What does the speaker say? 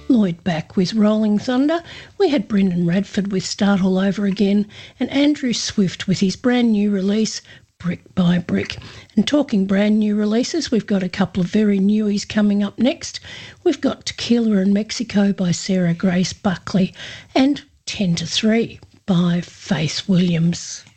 Lloyd back with Rolling Thunder. We had Brendan Radford with Start All Over Again, and Andrew Swift with his brand new release, Brick by Brick. And talking brand new releases, we've got a couple of very newies coming up next. We've got Tequila in Mexico by Sarah Grace Buckley and 10 to 3 by Faith Williams.